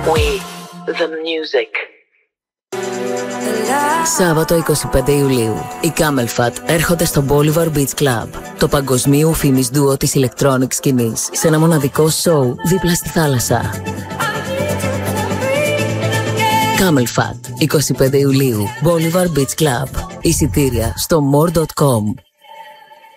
We the music. Σάββατο 25 Ιουλίου, οι Camel Fat έρχονται στο Bolivar Beach Club, το παγκοσμίου φήμης ντουο της electronic σκηνής, σε ένα μοναδικό σοου δίπλα στη θάλασσα. Camel Fat, 25 Ιουλίου, Bolivar Beach Club. Εισιτήρια στο more.com.